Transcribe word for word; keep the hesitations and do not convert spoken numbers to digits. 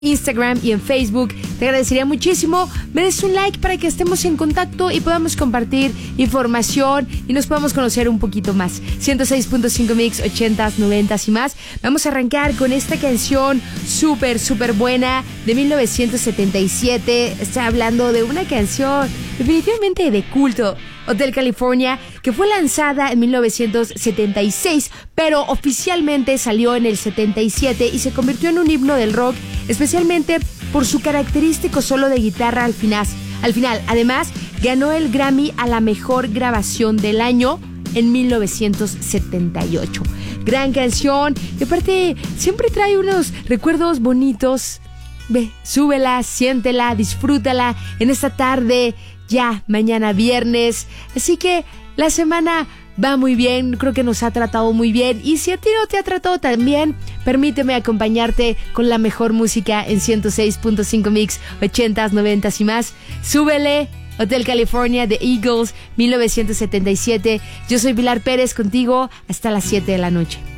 Instagram y en Facebook. Te agradecería muchísimo. Me des un like para que estemos en contacto y podamos compartir información y nos podamos conocer un poquito más. ciento seis punto cinco Mix, ochentas, noventas y más. Vamos a arrancar con esta canción súper, súper buena de mil novecientos setenta y siete. Está hablando de una canción definitivamente de culto. Hotel California, que fue lanzada en mil novecientos setenta y seis, pero oficialmente salió en el setenta y siete y se convirtió en un himno del rock, especialmente por su característico solo de guitarra al final. Al final, además, ganó el Grammy a la mejor grabación del año en mil novecientos setenta y ocho. Gran canción, que aparte siempre trae unos recuerdos bonitos. Ve, súbela, siéntela, disfrútala en esta tarde, ya mañana viernes. Así que la semana va muy bien, creo que nos ha tratado muy bien. Y si a ti no te ha tratado tan bien, permíteme acompañarte con la mejor música en ciento seis punto cinco Mix, ochentas, noventas y más. Súbele, Hotel California de Eagles, mil novecientos setenta y siete. Yo soy Pilar Pérez contigo hasta las siete de la noche.